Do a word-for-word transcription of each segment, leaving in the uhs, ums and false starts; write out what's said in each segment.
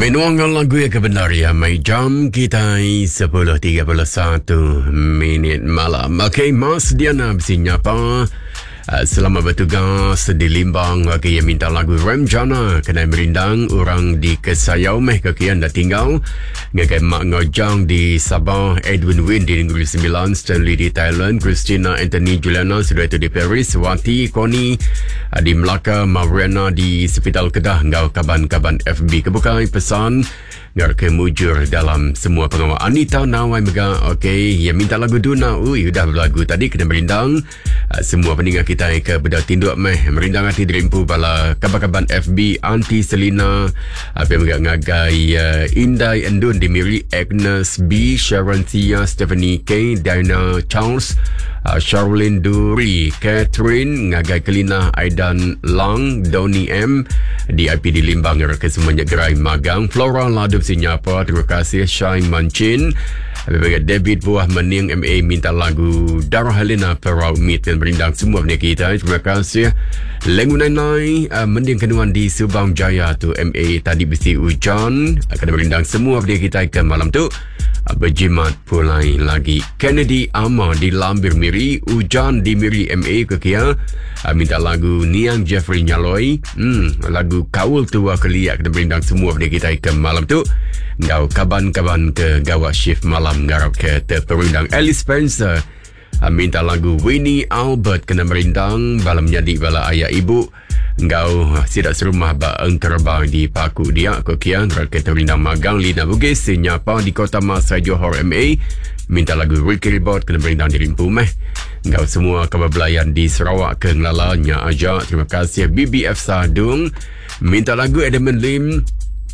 Menuangkan lagu yang kebenaran Mai jam kita sepuluh tiga puluh satu minit malam. Okey, Mas Diana bersinyapa uh, selamat bertugas di Limbang. Okey, yang minta lagu Remjana kena merindang orang di Kesayau meh kekian dah tinggal ngakai Mak Ngojang di Sabah, Edwin Win di Negeri Sembilan, Stanley di Thailand, Christina Anthony Juliana sudah itu di Paris, Wati Koni uh, di Melaka, Mariana di Hospital Kedah, ngau kaban-kaban F B kebukai pesan ngar kemujur dalam semua pengawal. Anita Nawai Mega, okey, yang minta lagu Duna, ui, udah lagu tadi kena merindang. Uh, semua pendengar kita ke beda tinduk meh merindang hati dirimpu bala kaban-kaban F B, Aunty Selina, apa yang ngagai uh, Indai Endun di Miri, Agnes B, Sharon Thia, Stephanie K, Diana Charles, uh, Charlene Duri, Catherine, ngagai Kelina, Aidan Lang, Donny M di I P di Limbang, ke semuanya gerai magang, Flora Ladum Sinyapa, terima kasih, Shine Mancin, David Buah Mening M A minta lagu Darah Helena Perau Meet dan berindang semua benda kita, terima kasih. Lengu Nai uh, Mending Kenuan di Subang Jaya tu M A tadi besi hujan akan berindang semua benda kita ke malam tu. uh, berjimat pulai lagi. Kennedy Ama di Lambir Miri, hujan di Miri M A ke kia, uh, minta lagu Niang Jeffrey Nyaloi, hmm, lagu Kaul Tua Keliak dan berindang semua benda kita ke malam tu. Ngau kaban-kaban ke gawat shift malam ngarap ke terperindang. Alice Spencer uh, minta lagu Winnie Albert kena merindang balam jadi bala ayah ibu. Ngau sidak serumah ba engkerbang di Paku dia ko kian rat ke terindang magang Lina Bugis Sinyapa di Kota Masai Johor M A minta lagu Ricky Ribot kena merindang di Rimpu meh. Ngau semua kebablayan di Sarawak ke ngelalanya aja, terima kasih. B B F Sadung minta lagu Edmund Lim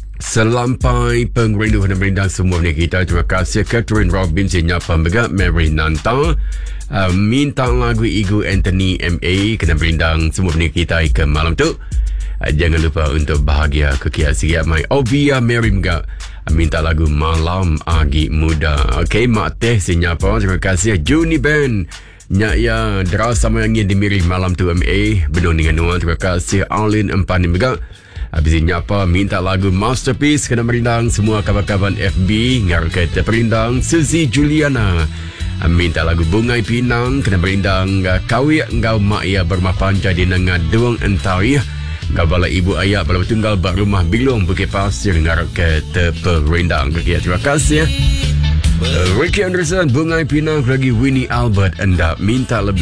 Selampai Pengrindu dan merindang semua ni kita, terima kasih. Catherine Robin Sinyapa Megak Mary Nanta uh, minta lagu Igu Anthony M A kena merindang semua ni kita ke malam tu. uh, jangan lupa untuk bahagia kekiasian mai Ovia Mary Megak uh, minta lagu Malam Agi Muda. Okey, Mak Teh Sinyapa, terima kasih. Juni Ben Nyak ya Deras sama yang di Miri malam tu M A Benung dengan Nuan, terima kasih. Arlene Empani Megak habis nyapa minta lagu Masterpiece kena merindang semua kawan-kawan F B ngar kata perindang. Suzy Juliana minta lagu Bungai Pinang kena merindang. Kawik ngau mak ia bermah panjang di nengah duang entai ngau bala ibu ayah bala tunggal bak rumah Bilong Bukit Pasir ngar kata perindang. Terima kasih. Ricky Anderson Bungai Pinang lagi Winnie Albert anda minta lebih